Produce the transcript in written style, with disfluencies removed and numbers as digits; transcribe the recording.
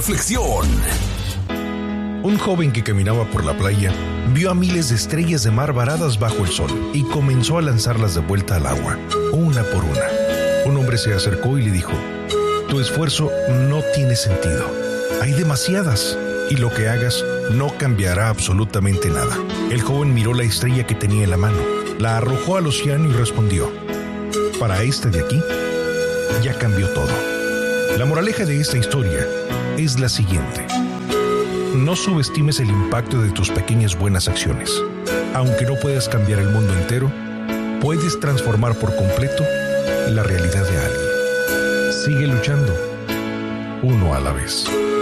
Reflexión. Un joven que caminaba por la playa vio a miles de estrellas de mar varadas bajo el sol y comenzó a lanzarlas de vuelta al agua, una por una. Un hombre se acercó y le dijo: tu esfuerzo no tiene sentido. Hay demasiadas y lo que hagas no cambiará absolutamente nada. El joven miró la estrella que tenía en la mano, la arrojó al océano y respondió: para este de aquí, ya cambió todo. La moraleja de esta historia es la siguiente: no subestimes el impacto de tus pequeñas buenas acciones. Aunque no puedas cambiar el mundo entero, puedes transformar por completo la realidad de alguien. Sigue luchando, uno a la vez.